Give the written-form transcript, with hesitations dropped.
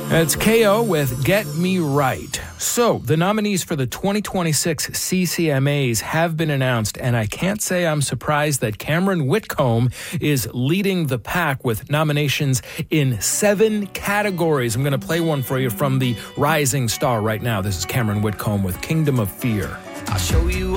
It's KO with Get Me Right. So, the nominees for the 2026 CCMAs have been announced, and I can't say I'm surprised that Cameron Whitcomb is leading the pack with nominations in 7 categories. I'm going to play one for you from the Rising Star right now. This is Cameron Whitcomb with Kingdom of Fear. I'll show you